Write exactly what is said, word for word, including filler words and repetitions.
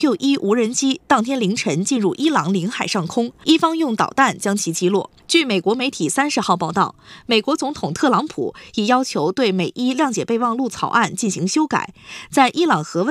Q 一无人机当天凌晨进入伊朗领海上空，伊方用导弹将其击落。据美国媒体三十号报道，美国总统特朗普已要求对美伊谅解备忘录草案进行修改，在伊朗核问